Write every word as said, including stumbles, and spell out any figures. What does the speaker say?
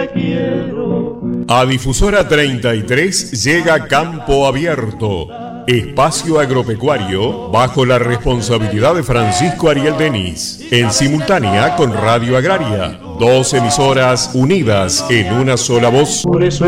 te quiero. A Difusora treinta y tres llega Campo Abierto, espacio agropecuario bajo la responsabilidad de Francisco Ariel Denis, en simultánea con Radio Agraria, dos emisoras unidas en una sola voz. Por eso